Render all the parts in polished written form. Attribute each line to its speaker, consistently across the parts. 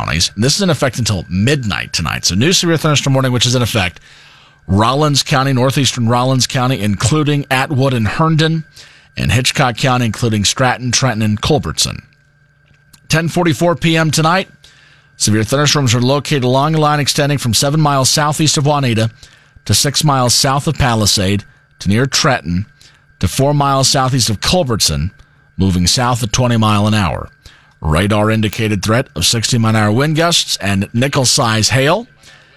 Speaker 1: counties. And this is in effect until midnight tonight. So new severe thunderstorm warning, which is in effect Rollins County, northeastern Rollins County, including Atwood and Herndon, and Hitchcock County, including Stratton, Trenton, and Culbertson. 10:44 p.m. tonight, severe thunderstorms are located along a line extending from 7 miles southeast of Juanita to 6 miles south of Palisade to near Trenton to 4 miles southeast of Culbertson, moving south at 20 miles an hour. Radar indicated threat of 60-mile-an-hour wind gusts and nickel-size hail.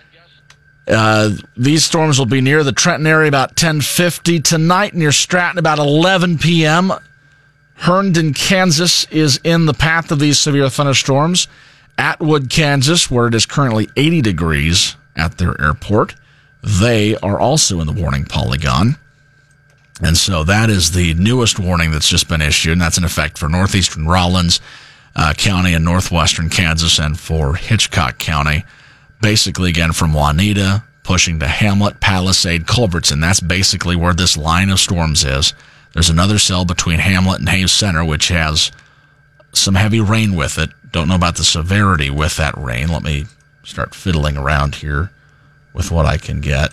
Speaker 1: These storms will be near the Trenton area about 10:50 tonight, near Stratton about 11 p.m. Herndon, Kansas is in the path of these severe thunderstorms. Atwood, Kansas, where it is currently 80 degrees at their airport, they are also in the warning polygon. And so that is the newest warning that's just been issued, and that's in effect for northeastern Rollins County and northwestern Kansas, and for Hitchcock County. Basically, again, from Juanita, pushing to Hamlet, Palisade, Culbertson. That's basically where this line of storms is. There's another cell between Hamlet and Hays Center, which has some heavy rain with it. Don't know about the severity with that rain. Let me start fiddling around here with what I can get.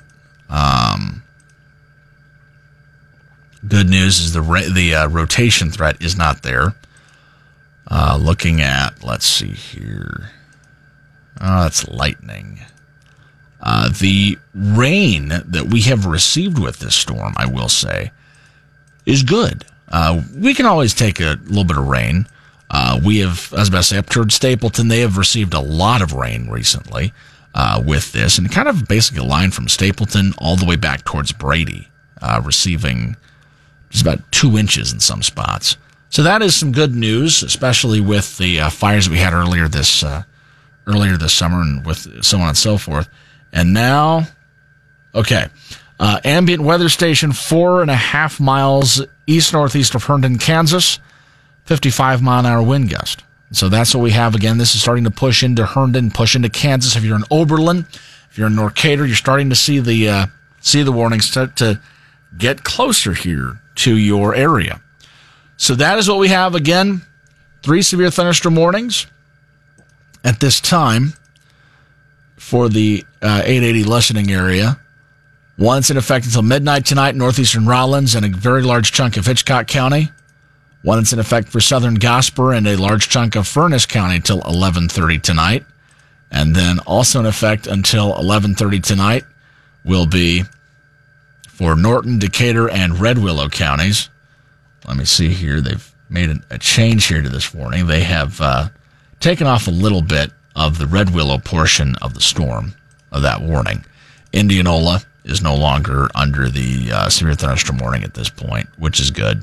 Speaker 1: Good news is the rotation threat is not there. Looking at, let's see here. That's lightning. The rain that we have received with this storm, I will say, is good. We can always take a little bit of rain. We have, I was about to say, up towards Stapleton, they have received a lot of rain recently with this, and kind of basically a line from Stapleton all the way back towards Brady, receiving just about 2 inches in some spots. So that is some good news, especially with the fires that we had earlier this summer, and with so on and so forth. And now, okay, ambient weather station 4.5 miles east-northeast of Herndon, Kansas, 55-mile-an-hour wind gust. So that's what we have. Again, this is starting to push into Herndon, push into Kansas. If you're in Oberlin, if you're in Norcator, you're starting to see the warnings start to get closer here to your area. So that is what we have. Again, 3 severe thunderstorm warnings at this time for the 880 listening area. One that's in effect until midnight tonight in northeastern Rollins and a very large chunk of Hitchcock County. One that's in effect for southern Gosper and a large chunk of Furnace County until 11:30 tonight. And then also in effect until 11:30 tonight will be for Norton, Decatur, and Red Willow counties. Let me see here. They've made a change here to this warning. They have taken off a little bit of the Red Willow portion of the storm, of that warning. Indianola is no longer under the severe thunderstorm warning at this point, which is good.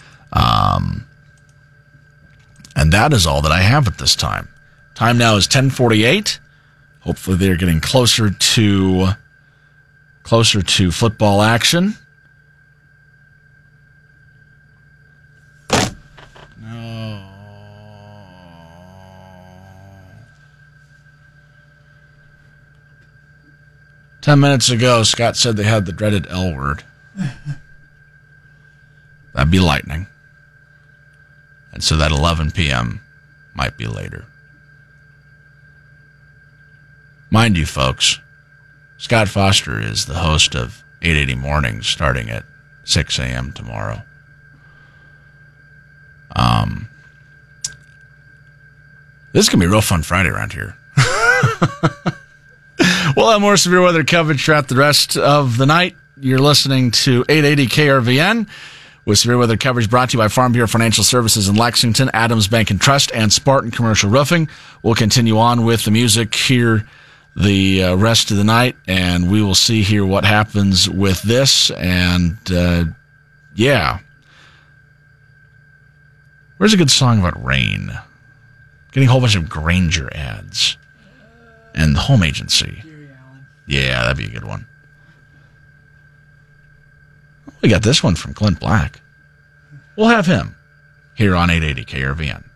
Speaker 1: And that is all that I have at this time. Time now is 10:48. Hopefully they're getting closer to football action. No. 10 minutes ago, Scott said they had the dreaded L word. That'd be lightning. And so that 11 p.m. might be later. Mind you, folks, Scott Foster is the host of 880 Mornings starting at 6 a.m. tomorrow. This is going to be a real fun Friday around here. We'll have more severe weather coverage throughout the rest of the night. You're listening to 880 KRVN with severe weather coverage brought to you by Farm Bureau Financial Services in Lexington, Adams Bank and Trust, and Spartan Commercial Roofing. We'll continue on with the music here the rest of the night, and we will see here what happens with this. And, yeah. Where's a good song about rain? Getting a whole bunch of Granger ads. And the Home Agency. Yeah, that'd be a good one. We got this one from Clint Black. We'll have him here on 880 KRVN.